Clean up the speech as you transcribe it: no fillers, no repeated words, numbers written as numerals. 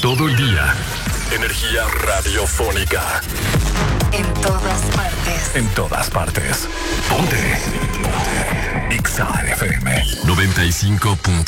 todo el día. Energía radiofónica. En todas partes. En todas partes. Ponte. Ponte. Exa FM 95.